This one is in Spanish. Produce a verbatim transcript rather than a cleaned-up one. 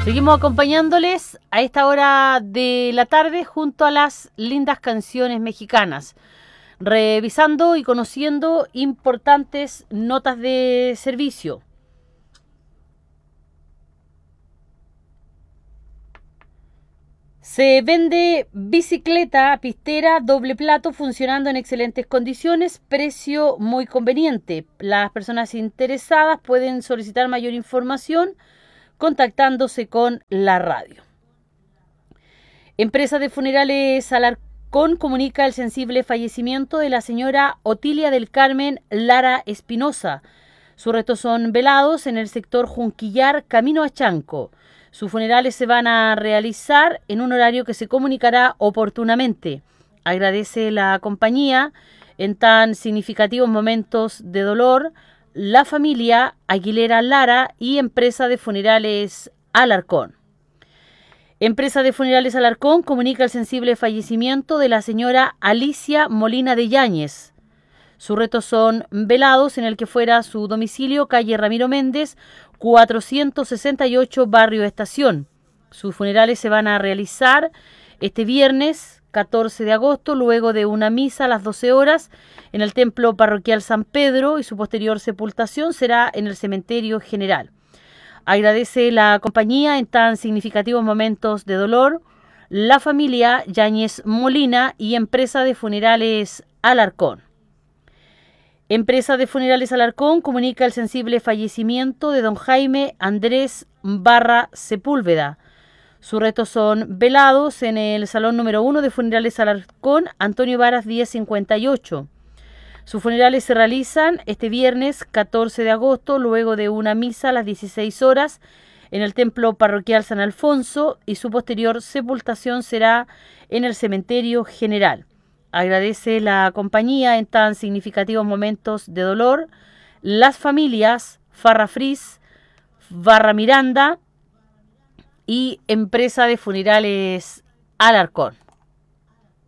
Seguimos acompañándoles a esta hora de la tarde junto a las lindas canciones mexicanas, revisando y conociendo importantes notas de servicio. Se vende bicicleta pistera doble plato funcionando en excelentes condiciones, precio muy conveniente. Las personas interesadas pueden solicitar mayor información contactándose con la radio. Empresa de Funerales Alarcón comunica el sensible fallecimiento de la señora Otilia del Carmen Lara Espinosa. Sus restos son velados en el sector Junquillar, camino a Chanco. Sus funerales se van a realizar en un horario que se comunicará oportunamente. Agradece la compañía en tan significativos momentos de dolor la familia Aguilera Lara y Empresa de Funerales Alarcón. Empresa de Funerales Alarcón comunica el sensible fallecimiento de la señora Alicia Molina de Yáñez. Sus restos son velados en el que fuera su domicilio, calle Ramiro Méndez, cuatrocientos sesenta y ocho, barrio Estación. Sus funerales se van a realizar este viernes catorce de agosto, luego de una misa a las doce horas en el Templo Parroquial San Pedro, y su posterior sepultación será en el Cementerio General. Agradece la compañía en tan significativos momentos de dolor la familia Yáñez Molina y Empresa de Funerales Alarcón. Empresa de Funerales Alarcón comunica el sensible fallecimiento de don Jaime Andrés Barra Sepúlveda. Sus restos son velados en el salón número uno de Funerales Alarcón, Antonio Varas diez cincuenta y ocho. Sus funerales se realizan este viernes catorce de agosto, luego de una misa a las dieciséis horas en el Templo Parroquial San Alfonso, y su posterior sepultación será en el Cementerio General. Agradece la compañía en tan significativos momentos de dolor las familias Farra Fris, Barra Miranda y Empresa de Funerales Alarcón.